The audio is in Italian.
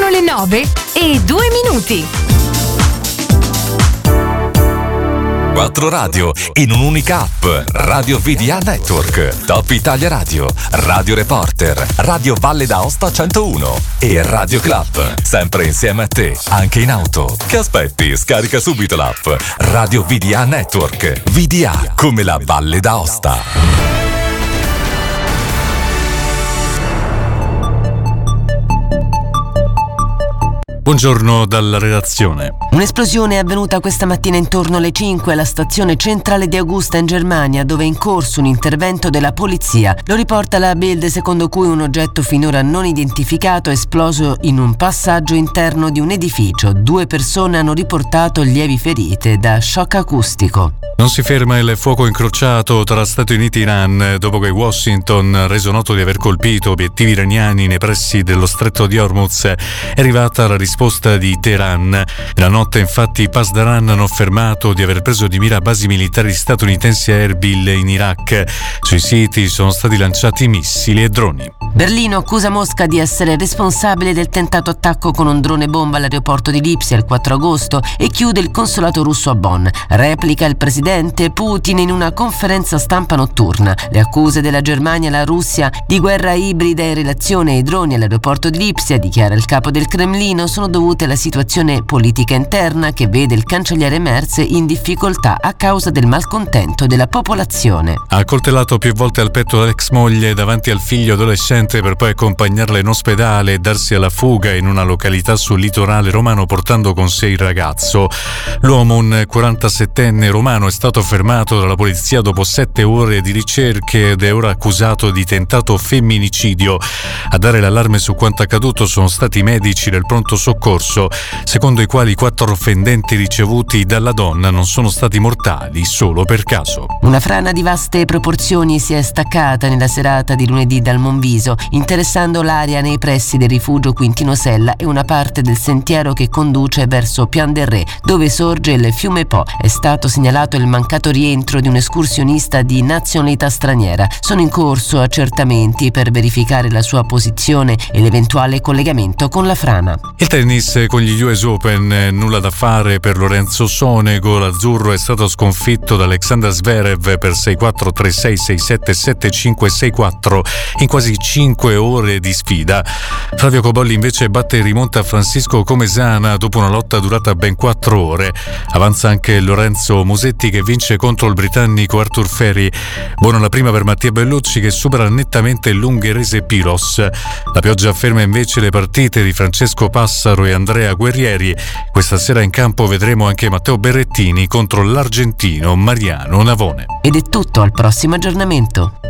Sono le 9:02. 4 radio in un'unica app. Radio VDA Network, Top Italia Radio, Radio Reporter, Radio Valle d'Aosta 101 e Radio Club. Sempre insieme a te, anche in auto. Che aspetti? Scarica subito l'app. Radio VDA Network. VDA come la Valle d'Aosta. Buongiorno dalla redazione. Un'esplosione è avvenuta questa mattina intorno alle 5 alla stazione centrale di Augusta in Germania, dove è in corso un intervento della polizia. Lo riporta la Bild, secondo cui un oggetto finora non identificato è esploso in un passaggio interno di un edificio. 2 persone hanno riportato lievi ferite da shock acustico. Non si ferma il fuoco incrociato tra Stati Uniti e Iran dopo che Washington ha reso noto di aver colpito obiettivi iraniani nei pressi dello stretto di Hormuz. È arrivata la risposta di Teheran. La notte infatti i Pasdaran hanno affermato di aver preso di mira basi militari statunitensi a Erbil in Iraq. Sui siti sono stati lanciati missili e droni. Berlino accusa Mosca di essere responsabile del tentato attacco con un drone bomba all'aeroporto di Lipsia il 4 agosto e chiude il consolato russo a Bonn. Replica il presidente Putin in una conferenza stampa notturna. Le accuse della Germania e la Russia di guerra ibrida in relazione ai droni all'aeroporto di Lipsia, dichiara il capo del Cremlino, sono dovute alla situazione politica interna che vede il cancelliere Merz in difficoltà a causa del malcontento della popolazione. Ha accoltellato più volte al petto l'ex moglie davanti al figlio adolescente per poi accompagnarla in ospedale e darsi alla fuga in una località sul litorale romano portando con sé il ragazzo. L'uomo, un 47enne romano, è stato fermato dalla polizia dopo 7 ore di ricerche ed è ora accusato di tentato femminicidio. A dare l'allarme su quanto accaduto sono stati i medici del pronto soccorso, secondo i quali i 4 fendenti ricevuti dalla donna non sono stati mortali solo per caso. Una frana di vaste proporzioni si è staccata nella serata di lunedì dal Monviso, interessando l'area nei pressi del rifugio Quintino Sella e una parte del sentiero che conduce verso Pian del Re, dove sorge il fiume Po. È stato segnalato il mancato rientro di un escursionista di nazionalità straniera. Sono in corso accertamenti per verificare la sua posizione e l'eventuale collegamento con la frana. Il tennis con gli US Open, nulla da fare per Lorenzo Sonego. L'azzurro è stato sconfitto da Alexander Zverev per 6-4, 3-6, 6-7, 7-5, 6-4 in quasi 5 ore di sfida. Flavio Cobolli invece batte e rimonta Francisco Comesana dopo una lotta durata ben 4 ore. Avanza anche Lorenzo Musetti che vince contro il britannico Arthur Ferry. Buona la prima per Mattia Bellucci che supera nettamente l'ungherese Piros. La pioggia ferma invece le partite di Francesco Passaro e Andrea Guerrieri. Questa sera in campo vedremo anche Matteo Berrettini contro l'argentino Mariano Navone. Ed è tutto, al prossimo aggiornamento.